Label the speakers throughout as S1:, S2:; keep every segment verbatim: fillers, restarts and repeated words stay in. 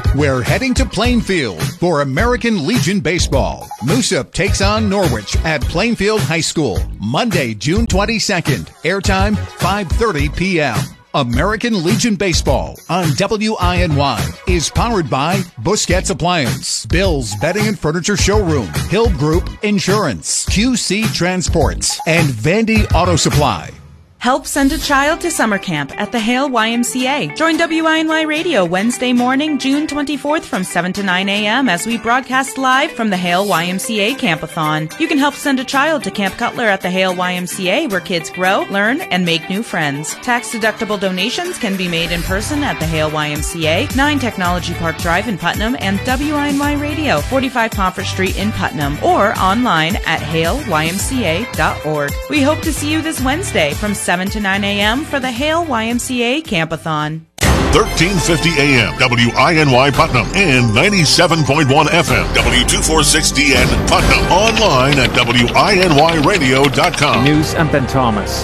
S1: We're heading to Plainfield for American Legion Baseball. Moosup takes on Norwich at Plainfield High School, Monday, June twenty-second. Airtime, five thirty p.m. American Legion Baseball on W I N Y is powered by Busquets Appliance, Bill's Bedding and Furniture Showroom, Hill Group Insurance, Q C Transports, and Vandy Auto Supply.
S2: Help send a child to summer camp at the Hale Y M C A. Join W I N Y Radio Wednesday morning, June twenty-fourth from seven to nine a.m. as we broadcast live from the Hale Y M C A Campathon. You can help send a child to Camp Cutler at the Hale Y M C A, where kids grow, learn, and make new friends. Tax-deductible donations can be made in person at the Hale Y M C A, nine Technology Park Drive in Putnam, and W I N Y Radio, forty-five Pomfret Street in Putnam, or online at hale y m c a dot org. We hope to see you this Wednesday from seven to nine a.m. for the Hale Y M C A Campathon.
S3: thirteen fifty A M W I N Y Putnam and ninety-seven point one F M W two forty-six D N Putnam. Online at W I N Y radio dot com.
S4: News, I'm Ben Thomas.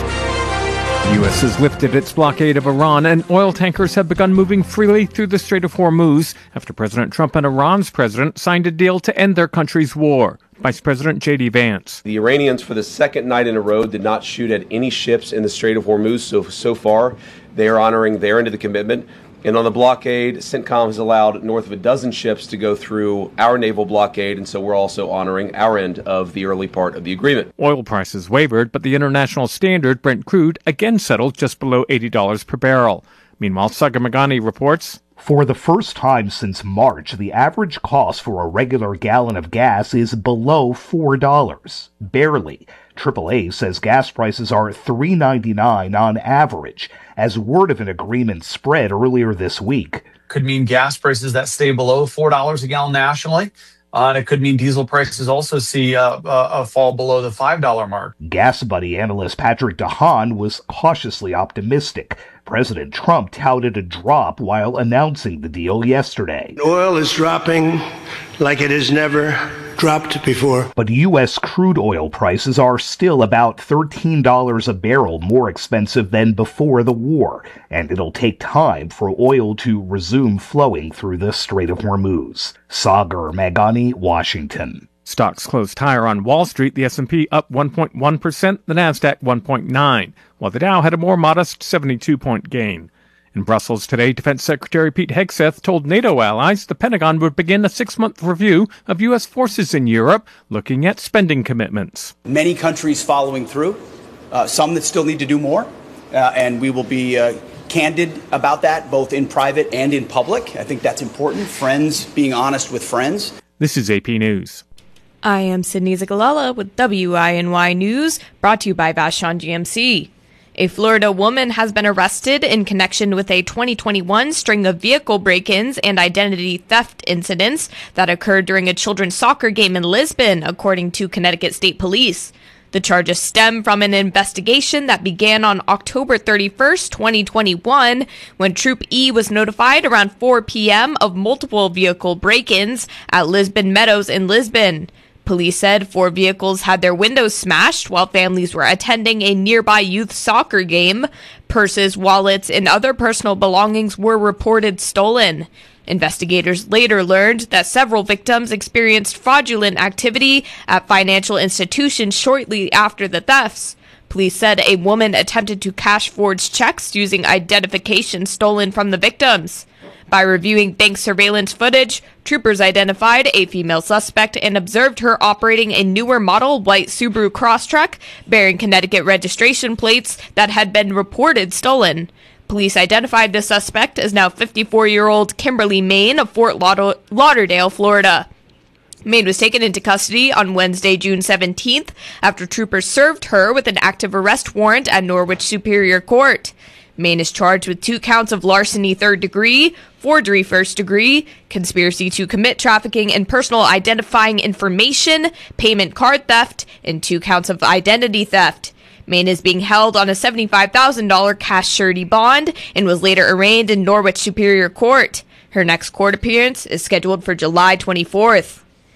S4: The U S has lifted its blockade of Iran, and oil tankers have begun moving freely through the Strait of Hormuz after President Trump and Iran's president signed a deal to end their country's war. Vice President J D. Vance.
S5: The Iranians, for the second night in a row, did not shoot at any ships in the Strait of Hormuz. So, so far, they are honoring their end of the commitment. And on the blockade, CENTCOM has allowed north of a dozen ships to go through our naval blockade, and so we're also honoring our end of the early part of the agreement.
S4: Oil prices wavered, but the international standard, Brent crude, again settled just below eighty dollars per barrel. Meanwhile, Sagar Magani reports.
S6: For the first time since March, the average cost for a regular gallon of gas is below four dollars. Barely. triple A says gas prices are three ninety-nine on average, as word of an agreement spread earlier this week.
S7: Could mean gas prices that stay below four dollars a gallon nationally. Uh, and it could mean diesel prices also see uh, uh, a fall below the five dollar mark.
S6: Gas Buddy analyst Patrick DeHaan was cautiously optimistic. President Trump touted a drop while announcing the deal yesterday.
S8: Oil is dropping like it has never dropped before.
S6: But U S crude oil prices are still about thirteen dollars a barrel more expensive than before the war, and it'll take time for oil to resume flowing through the Strait of Hormuz. Sagar Magani, Washington.
S4: Stocks closed higher on Wall Street, the S and P up one point one percent, the Nasdaq one point nine, while the Dow had a more modest seventy-two point gain. In Brussels today, Defense Secretary Pete Hegseth told NATO allies the Pentagon would begin a six-month review of U S forces in Europe, looking at spending commitments.
S9: Many countries following through, uh, some that still need to do more, uh, and we will be uh, candid about that, both in private and in public. I think that's important, friends being honest with friends.
S4: This is A P News.
S10: I am Sydney Zagalala with W I N Y News, brought to you by Vashon G M C. A Florida woman has been arrested in connection with a twenty twenty-one string of vehicle break-ins and identity theft incidents that occurred during a children's soccer game in Lisbon, according to Connecticut State Police. The charges stem from an investigation that began on October thirty-first, twenty twenty-one, when Troop E was notified around four p.m. of multiple vehicle break-ins at Lisbon Meadows in Lisbon. Police said four vehicles had their windows smashed while families were attending a nearby youth soccer game. Purses, wallets, and other personal belongings were reported stolen. Investigators later learned that several victims experienced fraudulent activity at financial institutions shortly after the thefts. Police said a woman attempted to cash forged checks using identification stolen from the victims. By reviewing bank surveillance footage, troopers identified a female suspect and observed her operating a newer model white Subaru Crosstrek bearing Connecticut registration plates that had been reported stolen. Police identified the suspect as now fifty-four-year-old Kimberly Main of Fort Lauder- Lauderdale, Florida. Main was taken into custody on Wednesday, June seventeenth, after troopers served her with an active arrest warrant at Norwich Superior Court. Main is charged with two counts of larceny third degree, forgery first degree, conspiracy to commit trafficking in personal identifying information, payment card theft, and two counts of identity theft. Main is being held on a seventy-five thousand dollars cash surety bond and was later arraigned in Norwich Superior Court. Her next court appearance is scheduled for July twenty-fourth.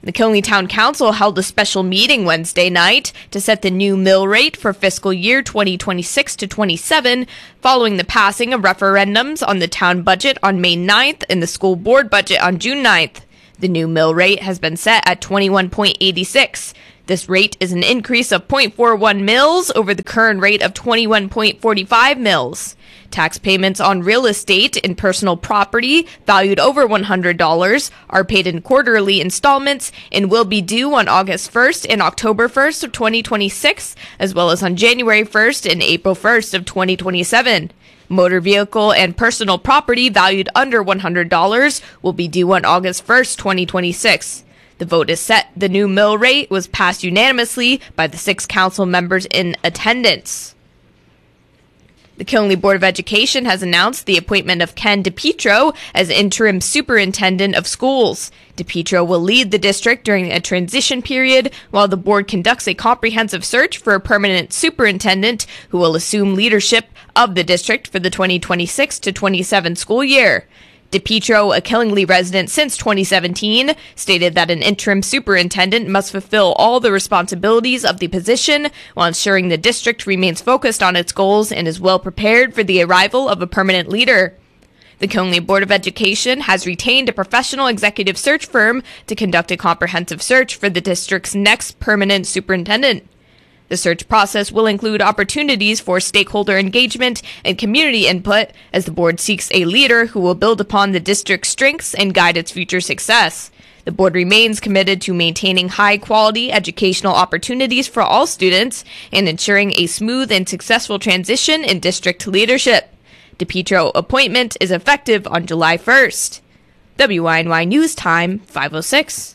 S10: The Coney Town Council held a special meeting Wednesday night to set the new mill rate for fiscal year twenty twenty-six to twenty-seven, following the passing of referendums on the town budget on May ninth and the school board budget on June ninth. The new mill rate has been set at twenty-one point eight six. This rate is an increase of zero point four one mils over the current rate of twenty-one point four five mils. Tax payments on real estate and personal property valued over one hundred dollars are paid in quarterly installments and will be due on August first and October first of twenty twenty-six, as well as on January first and April first of twenty twenty-seven. Motor vehicle and personal property valued under one hundred dollars will be due on August first, twenty twenty-six. The vote is set. The new mill rate was passed unanimously by the six council members in attendance. The Coney Board of Education has announced the appointment of Ken DePietro as interim superintendent of schools. DePietro will lead the district during a transition period while the board conducts a comprehensive search for a permanent superintendent who will assume leadership of the district for the twenty twenty-six to twenty-seven school year. DePietro, a Killingly resident since twenty seventeen, stated that an interim superintendent must fulfill all the responsibilities of the position while ensuring the district remains focused on its goals and is well prepared for the arrival of a permanent leader. The Coney Board of Education has retained a professional executive search firm to conduct a comprehensive search for the district's next permanent superintendent. The search process will include opportunities for stakeholder engagement and community input as the board seeks a leader who will build upon the district's strengths and guide its future success. The board remains committed to maintaining high-quality educational opportunities for all students and ensuring a smooth and successful transition in district leadership. DePietro appointment is effective on July first. W I N Y News Time, five oh six.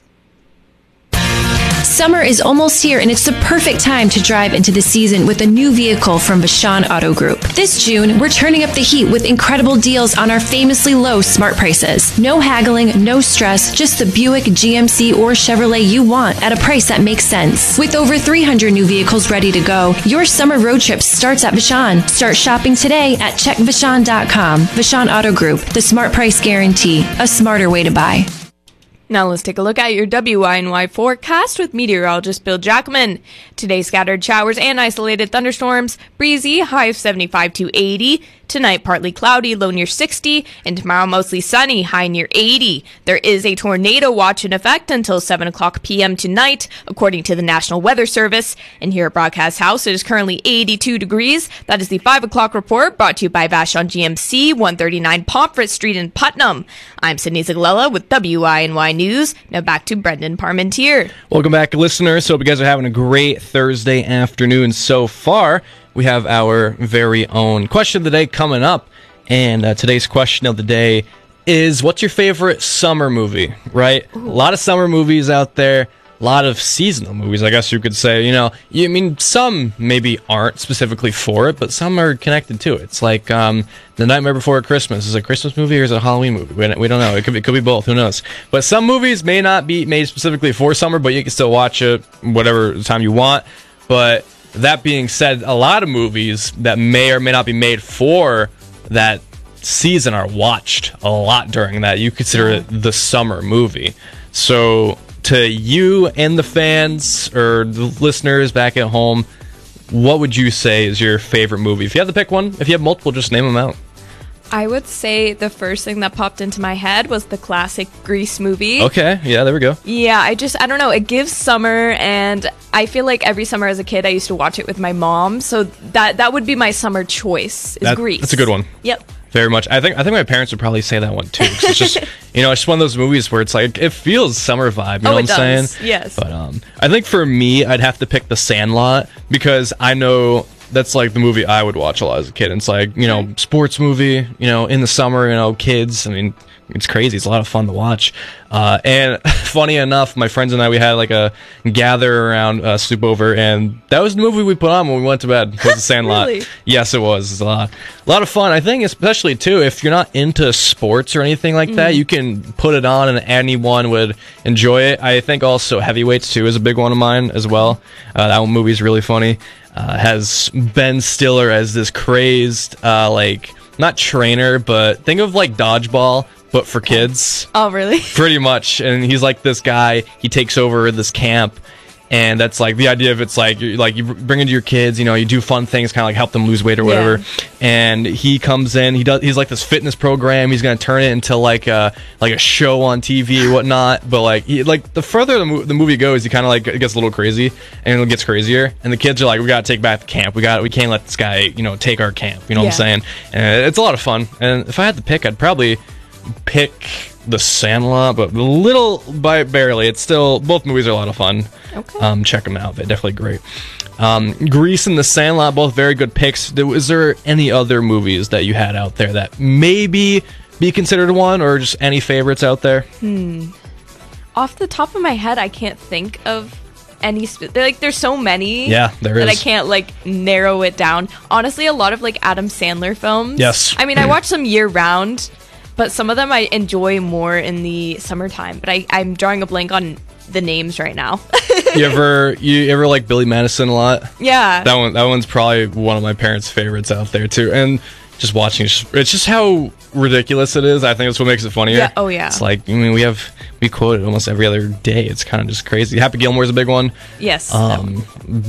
S11: Summer is almost here, and it's the perfect time to drive into the season with a new vehicle from Vashon Auto Group. This June, we're turning up the heat with incredible deals on our famously low smart prices. No haggling, no stress, just the Buick, G M C, or Chevrolet you want at a price that makes sense. With over three hundred new vehicles ready to go, your summer road trip starts at Vashon. Start shopping today at check vashon dot com. Vashon Auto Group, the smart price guarantee, a smarter way to buy.
S10: Now let's take a look at your W I N Y forecast with meteorologist Bill Jackman. Today, scattered showers and isolated thunderstorms. Breezy, high of seventy-five to eighty. Tonight, partly cloudy, low near sixty. And tomorrow, mostly sunny, high near eighty. There is a tornado watch in effect until seven o'clock p.m. tonight, according to the National Weather Service. And here at Broadcast House, it is currently eighty-two degrees. That is the five o'clock report, brought to you by Vashon G M C, one thirty-nine Pomfret Street in Putnam. I'm Sydney Zagalella with W I N Y News. Now back to Brendan Parmentier.
S12: Welcome back, listeners. Hope you guys are having a great Thursday afternoon so far. We have our very own question of the day coming up, and uh, today's question of the day is, what's your favorite summer movie, right? Ooh. A lot of summer movies out there, a lot of seasonal movies, I guess you could say. You know, you, I mean, some maybe aren't specifically for it, but some are connected to it. It's like um, The Nightmare Before Christmas. Is it a Christmas movie or is it a Halloween movie? We don't, we don't know. It could be, it could be both. Who knows? But some movies may not be made specifically for summer, but you can still watch it whatever time you want. But that being said, a lot of movies that may or may not be made for that season are watched a lot during that. You consider it the summer movie. So to you and the fans or the listeners back at home, what would you say is your favorite movie? If you have to pick one, if you have multiple, just name them out.
S10: I would say the first thing that popped into my head was the classic Grease movie.
S12: Okay, yeah, there we go.
S10: Yeah, I just, I don't know, it gives summer, and I feel like every summer as a kid I used to watch it with my mom, so that that would be my summer choice, is
S12: that,
S10: Grease.
S12: That's a good one.
S10: Yep.
S12: Very much. I think I think my parents would probably say that one too. 'Cause it's just, you know, it's just one of those movies where it's like, it feels summer vibe, you
S10: oh,
S12: know what
S10: it
S12: I'm
S10: does.
S12: saying?
S10: Yes.
S12: But um, I think for me, I'd have to pick The Sandlot, because I know that's like the movie I would watch a lot as a kid. And it's like, you know, sports movie, you know, in the summer, you know, kids. I mean, it's crazy. It's a lot of fun to watch. Uh, and funny enough, my friends and I, we had like a gather around uh, sleepover, and that was the movie we put on when we went to bed, was The Sandlot.
S10: Really?
S12: Yes, it was. It's a lot, a lot of fun. I think especially too, if you're not into sports or anything like mm. that, you can put it on and anyone would enjoy it. I think also Heavyweights too is a big one of mine as well. Uh, that movie is really funny. Uh, has Ben Stiller as this crazed, uh, like, not trainer, but think of like dodgeball, but for kids.
S10: Oh, really?
S12: Pretty much. And he's like this guy. He takes over this camp. And that's like the idea of it's like you like you bring into your kids, you know, you do fun things, kind of like help them lose weight or whatever. Yeah. And he comes in, he does, he's like this fitness program. He's gonna turn it into like a like a show on T V or whatnot. But like he, like the further the, mo- the movie goes, he kind of like it gets a little crazy and it gets crazier. And the kids are like, we gotta take back the camp. We got we can't let this guy, you know, take our camp. You know yeah. what I'm saying? And it's a lot of fun. And if I had to pick, I'd probably pick The Sandlot, but little by barely. It's still, both movies are a lot of fun. Okay. Um, check them out. They're definitely great. Um, Grease and The Sandlot, both very good picks. Was there any other movies that you had out there that maybe be considered one, or just any favorites out there?
S10: Hmm. Off the top of my head, I can't think of any. Sp- like, there's so many.
S12: Yeah, there is.
S10: That I can't like narrow it down. Honestly, a lot of like Adam Sandler films.
S12: Yes.
S10: I mean, I watch them year round. But some of them I enjoy more in the summertime. But I, I'm drawing a blank on the names right now.
S12: you ever you ever like Billy Madison a lot?
S10: Yeah.
S12: That one that one's probably one of my parents' favorites out there too. And just watching, it's just how ridiculous it is. I think that's what makes it funnier.
S10: Yeah. Oh yeah.
S12: It's like, I mean, we have we quote it almost every other day. It's kind of just crazy. Happy Gilmore's a big one.
S10: Yes.
S12: Um,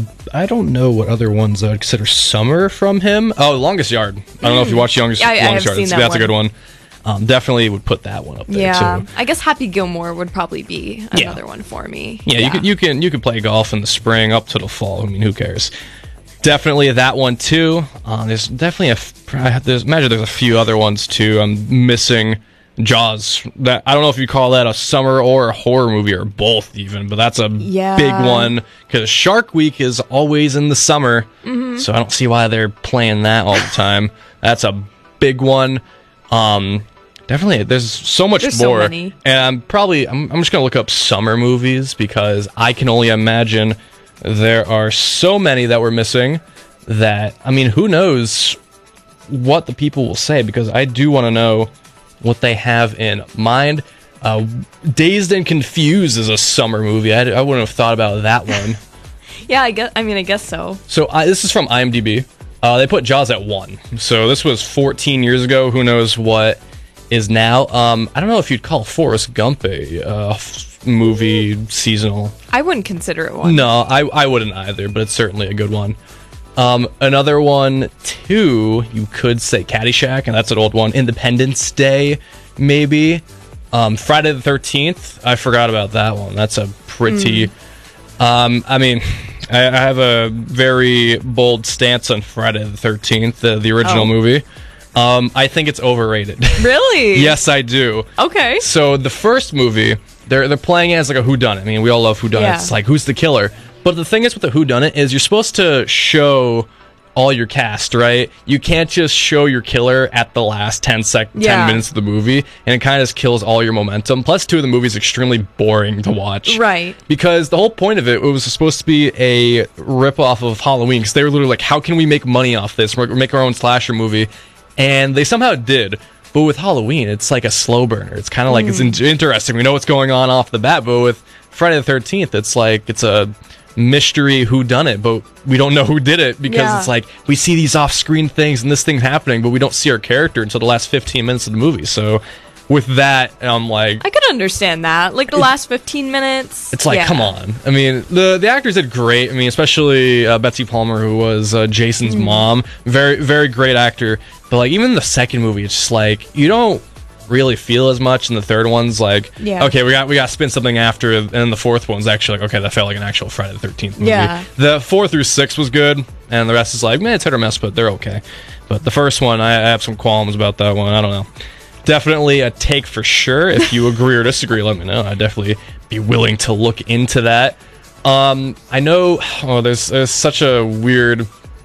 S12: I don't know what other ones I would consider summer from him. Oh, Longest Yard. I don't mm. know if you watch Youngest,
S10: yeah, I,
S12: Longest
S10: I
S12: Yard. That's,
S10: that
S12: that's
S10: one.
S12: a good one. Um, definitely would put that one up there
S10: yeah,
S12: too.
S10: I guess Happy Gilmore would probably be another
S12: yeah.
S10: one for me.
S12: Yeah, yeah, you can you can you can play golf in the spring up to the fall. I mean, who cares? Definitely that one too. Uh, there's definitely a. F- there's imagine there's a few other ones too. I'm missing Jaws. That I don't know if you call that a summer or a horror movie or both even, but that's a
S10: yeah.
S12: big one because Shark Week is always in the summer,
S10: mm-hmm.
S12: so I don't see why they're playing that all the time. That's a big one. Um, definitely, there's so much
S10: there's
S12: more,
S10: so many.
S12: and I'm probably I'm, I'm just gonna look up summer movies because I can only imagine there are so many that we're missing. That I mean, who knows what the people will say? Because I do want to know what they have in mind. Uh, Dazed and Confused is a summer movie. I, I wouldn't have thought about that one.
S10: yeah, I guess. I mean, I guess so.
S12: So I, this is from IMDb. Uh, they put Jaws at one. So this was fourteen years ago. Who knows what is now? Um, I don't know if you'd call Forrest Gump a uh, f- movie seasonal.
S10: I wouldn't consider it one.
S12: No, I, I wouldn't either, but it's certainly a good one. Um, another one, too, you could say Caddyshack, and that's an old one. Independence Day, maybe. Um, Friday the thirteenth, I forgot about that one. That's a pretty... Mm. Um, I mean... I have a very bold stance on Friday the thirteenth, the, the original oh. movie. Um, I think it's overrated.
S10: Really?
S12: Yes, I do.
S10: Okay.
S12: So the first movie, they're they're playing it as like a whodunit. I mean, we all love whodunits. Yeah. It's like, who's the killer? But the thing is with the whodunit is you're supposed to show all your cast, right? You can't just show your killer at the last ten sec,
S10: yeah.
S12: ten minutes of the movie, and it kind of just kills all your momentum. Plus, two of the movies extremely boring to watch,
S10: right?
S12: Because the whole point of it, it was supposed to be a rip-off of Halloween. Because they were literally like, "How can we make money off this? We're make our own slasher movie," and they somehow did. But with Halloween, it's like a slow burner. It's kind of like mm. it's in- interesting. We know what's going on off the bat, but with Friday the thirteenth, it's like it's a mystery who done it, but we don't know who did it because yeah. it's like we see these off-screen things and this thing's happening, but we don't see our character until the last fifteen minutes of the movie. So with that, I'm like,
S10: I could understand that. Like the it, last fifteen minutes.
S12: It's like,
S10: yeah.
S12: come on. I mean, the the actors did great. I mean, especially uh, Betsy Palmer, who was uh, Jason's mm. mom. Very, very great actor. But like even the second movie, it's just like you don't really feel as much, and the third one's like,
S10: yeah.
S12: okay, we got we got to spin something after, and then the fourth one's actually like, okay, that felt like an actual Friday the thirteenth movie.
S10: Yeah.
S12: The four through six was good, and the rest is like, man, it's hit or miss, but they're okay. But the first one, I, I have some qualms about that one. I don't know. Definitely a take for sure. If you agree or disagree, let me know. I'd definitely be willing to look into that. Um, I know. Oh, there's there's such a weird.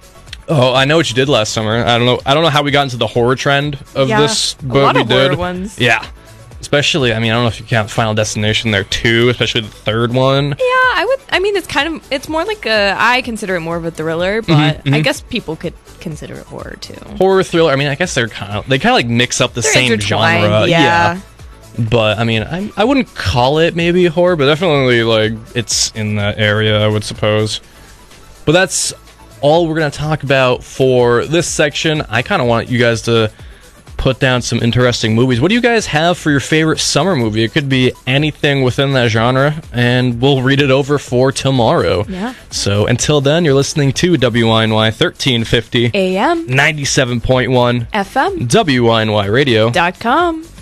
S12: Oh, I know what you did last summer. I don't know. I don't know how we got into the horror trend of
S10: yeah,
S12: this, but
S10: a lot
S12: we
S10: of
S12: did.
S10: Horror ones.
S12: Yeah, especially. I mean, I don't know if you count Final Destination there too, especially the third one.
S10: Yeah, I would. I mean, it's kind of. It's more like a. I consider it more of a thriller, but
S12: mm-hmm, mm-hmm.
S10: I guess people could consider it horror too.
S12: Horror thriller. I mean, I guess they're kind of. They kind of like mix up the
S10: they're
S12: same genre.
S10: Yeah.
S12: yeah. But I mean, I I wouldn't call it maybe horror, but definitely like it's in that area, I would suppose. But that's all we're going to talk about for this section. I kind of want you guys to put down some interesting movies. What do you guys have for your favorite summer movie? It could be anything within that genre, and we'll read it over for tomorrow.
S10: Yeah.
S12: So until then, you're listening to W I N Y thirteen fifty
S10: A M
S12: ninety-seven point one
S10: F M
S12: W I N Y radio
S10: dot com.